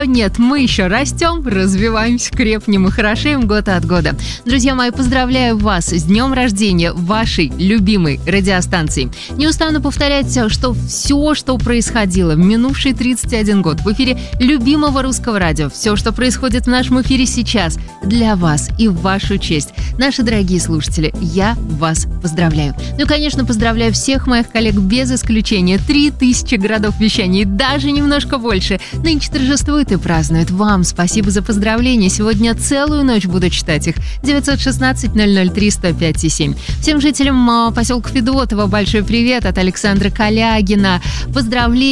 Нет, мы еще растем, развиваемся, крепнем и хорошеем год от года. Друзья мои, поздравляю вас с днем рождения вашей любимой радиостанции. Не устану повторять, что все, что происходило в минувший 31 год в эфире любимого русского радио, все, что происходит в нашем эфире сейчас, для вас и в вашу честь. Наши дорогие слушатели, я вас поздравляю. Ну и, конечно, поздравляю всех моих коллег без исключения. 3000 городов вещания и даже немножко больше нынче торжествуют и празднуют. Вам спасибо за поздравления. Сегодня целую ночь буду читать их. 916-003-105-7. Всем жителям поселка Федотово большой привет от Александра Калягина. Поздравления.